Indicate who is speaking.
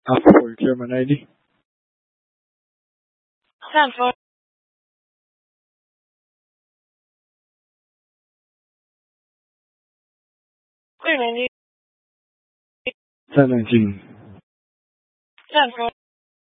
Speaker 1: for German ID.
Speaker 2: Stand for. Clear 90.
Speaker 1: 1019.
Speaker 2: Stand for.